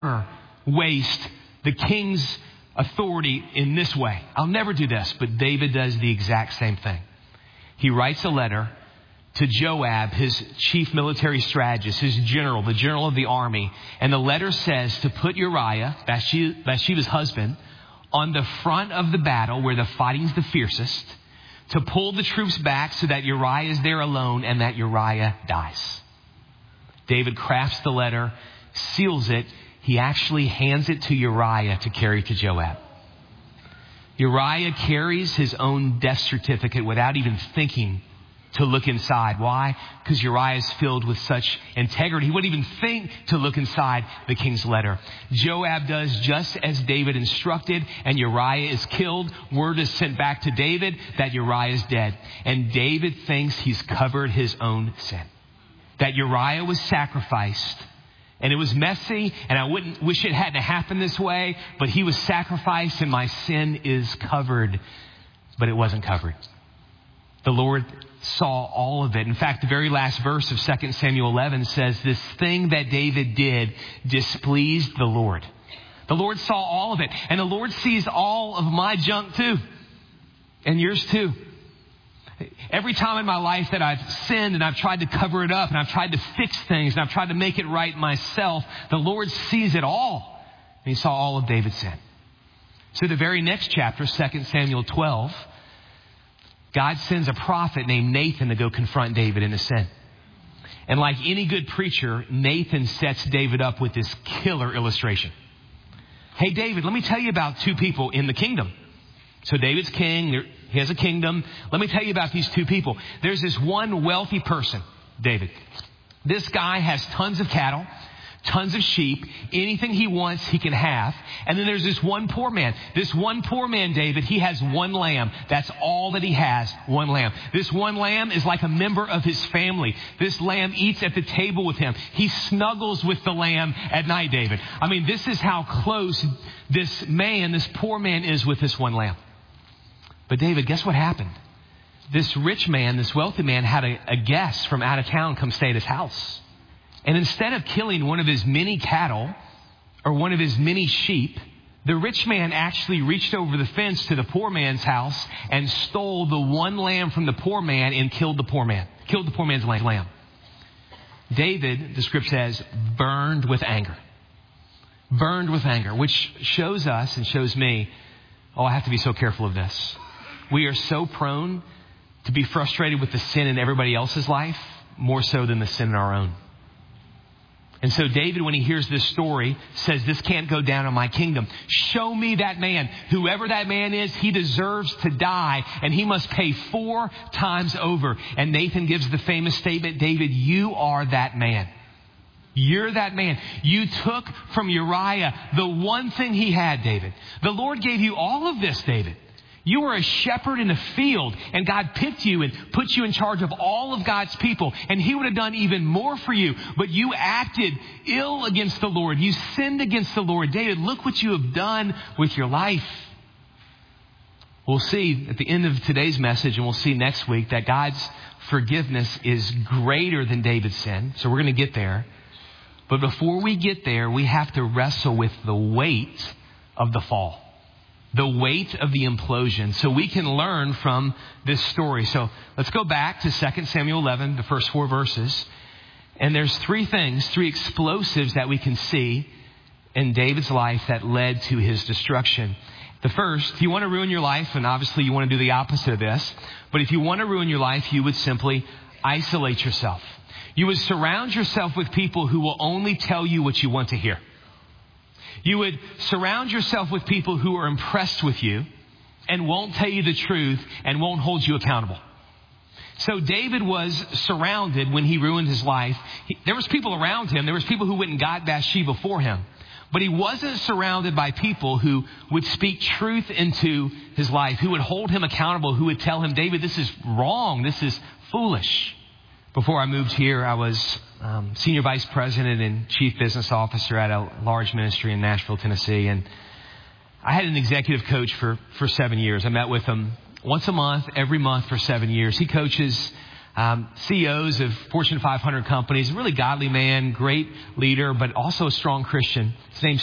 waste the king's authority in this way. I'll never do this. But David does the exact same thing. He writes a letter to Joab, his chief military strategist, his general, the general of the army. And the letter says to put Uriah, Bathsheba's husband, on the front of the battle where the fighting's the fiercest, to pull the troops back so that Uriah is there alone and that Uriah dies. David crafts the letter, seals it. He actually hands it to Uriah to carry to Joab. Uriah carries his own death certificate without even thinking to look inside. Why? Because Uriah is filled with such integrity. He wouldn't even think to look inside the king's letter. Joab does just as David instructed, and Uriah is killed. Word is sent back to David that Uriah is dead. And David thinks he's covered his own sin. That Uriah was sacrificed. And it was messy, and I wouldn't wish it hadn't happened this way, but he was sacrificed and my sin is covered. But it wasn't covered. The Lord saw all of it. In fact, the very last verse of 2 Samuel 11 says, this thing that David did displeased the Lord. The Lord saw all of it. And the Lord sees all of my junk too. And yours too. Every time in my life that I've sinned and I've tried to cover it up and I've tried to fix things and I've tried to make it right myself, the Lord sees it all. And he saw all of David's sin. So the very next chapter, 2 Samuel 12, God sends a prophet named Nathan to go confront David in his sin. And like any good preacher, Nathan sets David up with this killer illustration. Hey, David, let me tell you about two people in the kingdom. So David's king. He has a kingdom. Let me tell you about these two people. There's this one wealthy person, David. This guy has tons of cattle, tons of sheep. Anything he wants, he can have. And then there's this one poor man. This one poor man, David, he has one lamb. That's all that he has, one lamb. This one lamb is like a member of his family. This lamb eats at the table with him. He snuggles with the lamb at night, David. I mean, this is how close this man, this poor man is with this one lamb. But David, guess what happened? This rich man, this wealthy man, had a guest from out of town come stay at his house. And instead of killing one of his many cattle or one of his many sheep, the rich man actually reached over the fence to the poor man's house and stole the one lamb from the poor man and killed the poor man. Killed the poor man's lamb. David, the script says, burned with anger. Burned with anger, which shows us and shows me, I have to be so careful of this. We are so prone to be frustrated with the sin in everybody else's life, more so than the sin in our own. And so David, when he hears this story, says, this can't go down in my kingdom. Show me that man. Whoever that man is, he deserves to die, and he must pay 4 times over. And Nathan gives the famous statement, David, you are that man. You're that man. You took from Uriah the one thing he had, David. The Lord gave you all of this, David. You were a shepherd in a field, and God picked you and put you in charge of all of God's people, and he would have done even more for you. But you acted ill against the Lord. You sinned against the Lord. David, look what you have done with your life. We'll see at the end of today's message, and we'll see next week, that God's forgiveness is greater than David's sin. So we're going to get there. But before we get there, we have to wrestle with the weight of the fall. The weight of the implosion, so we can learn from this story. So let's go back to 2 Samuel 11, the first 4 verses. And there's 3 things, 3 explosives that we can see in David's life that led to his destruction. The first, you want to ruin your life, and obviously you want to do the opposite of this. But if you want to ruin your life, you would simply isolate yourself. You would surround yourself with people who will only tell you what you want to hear. You would surround yourself with people who are impressed with you and won't tell you the truth and won't hold you accountable. So David was surrounded when he ruined his life. There was people around him. There was people who went and got Bathsheba for him. But he wasn't surrounded by people who would speak truth into his life, who would hold him accountable, who would tell him, David, this is wrong. This is foolish. Before I moved here, I was senior vice president and chief business officer at a large ministry in Nashville, Tennessee. And I had an executive coach for 7 years. I met with him once a month, every month for 7 years. He coaches CEOs of Fortune 500 companies, really godly man, great leader, but also a strong Christian. His name's